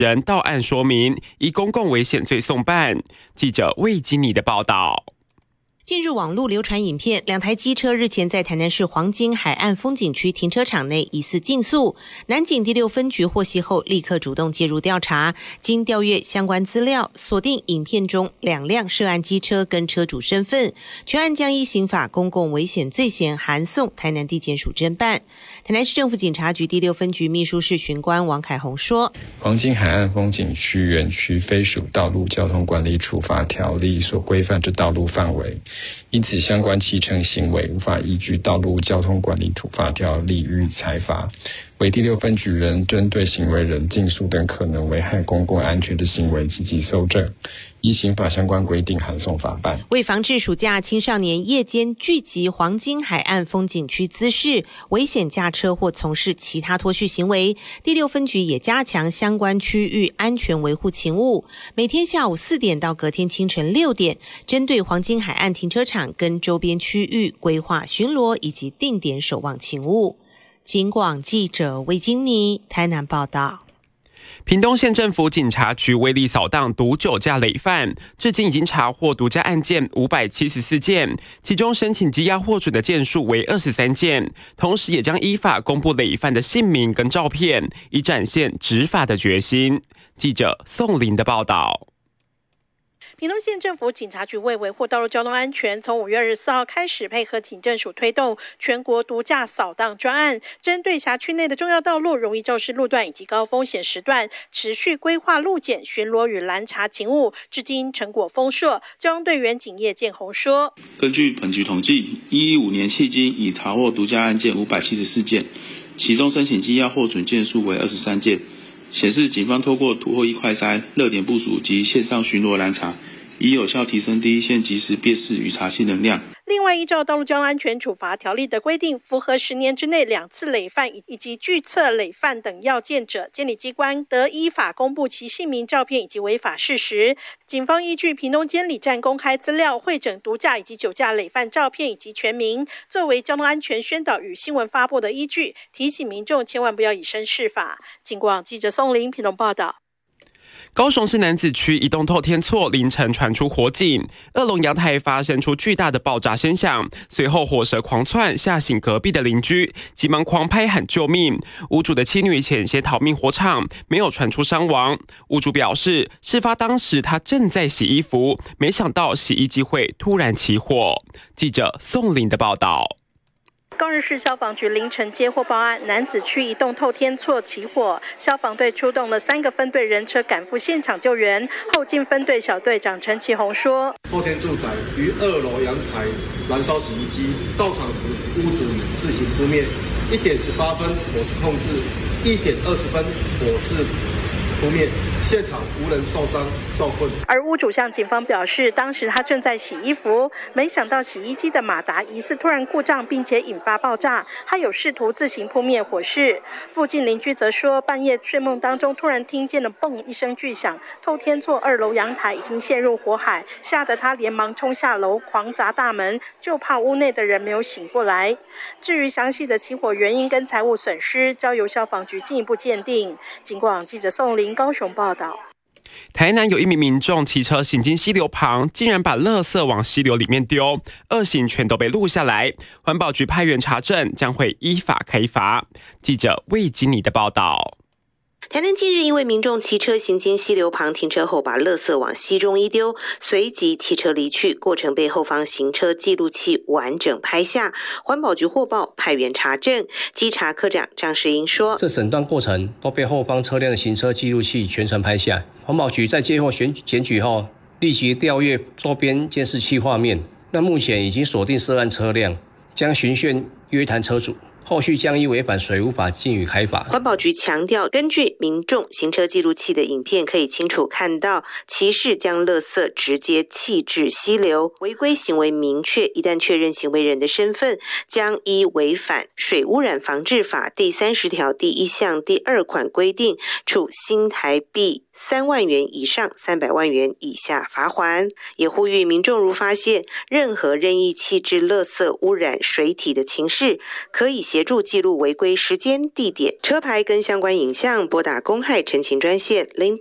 人到案说明，依公共危险罪送办。记者魏金妮的报道。 近日网络流传影片，两台机车日前在台南市黄金海岸风景区停车场内疑似竞速，南警第6分局获悉后立刻主动介入调查，经调阅相关资料，锁定影片中2辆涉案机车跟车主身份，全案将依刑法公共危险罪嫌函送台南地检署侦办。台南市政府警察局第6分局秘书室巡官王凯宏说， 黄金海岸风景区园区非属道路交通管理处罚条例所规范之道路范围，因此相关汽车行为无法依据道路交通管理处罚条例予以裁罚，为第6分局人针对行为人竞速等可能危害公共安全的行为积极搜证，依刑法相关规定函送法办。 为防治暑假青少年夜间聚集黄金海岸风景区滋事、危险驾车或从事其他脱序行为，第6分局也加强相关区域安全维护勤务，每天下午4点到隔天清晨6点，针对黄金海岸停车场跟周边区域规划巡逻以及定点守望勤务。警广记者魏金妮台南报道。 屏东县政府警察局威力扫荡毒酒驾累犯，至今已经查获毒驾案件574件，其中申请羁押获准的件数为23件，同时也将依法公布累犯的姓名跟照片，以展现执法的决心。记者宋林的报道。 屏东县政府警察局为维护道路交通安全，从5月24号开始，配合警政署推动全国毒驾扫荡专案，针对辖区内的重要道路、容易肇事路段以及高风险时段，持续规划路检、巡逻与拦查勤务，至今成果丰硕。交通队员警业建宏说：“ 根据本局统计，115年迄今已查获毒驾案件574件，其中申请羁押获准件数为23件，显示警方透过突获一快筛、热点部署及线上巡逻拦查，以有效提升第一线及时辨识与查缉能量。” 另外，依照道路交通安全处罚条例的规定，符合10年之内2次累犯以及拒测累犯等要件者，监理机关得依法公布其姓名、照片以及违法事实。警方依据屏东监理站公开资料，汇整毒驾以及酒驾累犯照片以及全名，作为交通安全宣导与新闻发布的依据，提醒民众千万不要以身试法。警广记者宋林屏东报道。 高雄市楠梓区一栋透天厝凌晨传出火警，2楼阳台发生出巨大的爆炸声响，随后火舌狂窜，吓醒隔壁的邻居，急忙狂拍喊救命。屋主的妻女险些逃命火场，没有传出伤亡。屋主表示，事发当时他正在洗衣服，没想到洗衣机会突然起火。记者宋林的报道。 高雄市消防局凌晨接获报案，楠梓区一栋透天厝起火，消防队出动了3个分队人车赶赴现场救援。后进分队小队长陈启宏说：“ 透天住宅于2楼阳台燃烧洗衣机，到场时屋主已自行扑灭，1点18分火势控制，1点20分火势扑灭，现场无人受伤受困。” 而屋主向警方表示，当时他正在洗衣服，没想到洗衣机的马达疑似突然故障，并且引发爆炸，他有试图自行扑灭火势。附近邻居则说，半夜睡梦当中突然听见了嘣一声巨响，透天厝2楼阳台已经陷入火海，吓得他连忙冲下楼狂砸大门，就怕屋内的人没有醒过来。至于详细的起火原因跟财物损失，交由消防局进一步鉴定。警广记者宋林高雄报道。 台南有一名民众骑车行经溪流旁，竟然把垃圾往溪流里面丢，2行全都被录下来。环保局派员查证，将会依法开罚。记者魏金妮的报道。 台南近日，一位民众骑车行经溪流旁停车后，把垃圾往溪中一丢，随即骑车离去，过程被后方行车记录器完整拍下。环保局获报，派员查证。稽查科长张世英说：“ 这整段过程都被后方车辆的行车记录器全程拍下。环保局在接获检举后，立即调阅周边监视器画面。那目前已经锁定涉案车辆，将循线约谈车主。”后续将依违反水污法逕予开罚。 环保局强调，根据民众行车记录器的影片，可以清楚看到骑士将垃圾直接弃置溪流，违规行为明确。一旦确认行为人的身份，将依违反水污染防治法第30条第1项第2款规定，处新台币 3万元以上300万元以下罚锾。也呼吁民众如发现任何任意弃置垃圾污染水体的情事，可以协助记录违规时间、地点、车牌跟相关影像，拨打公害陈情专线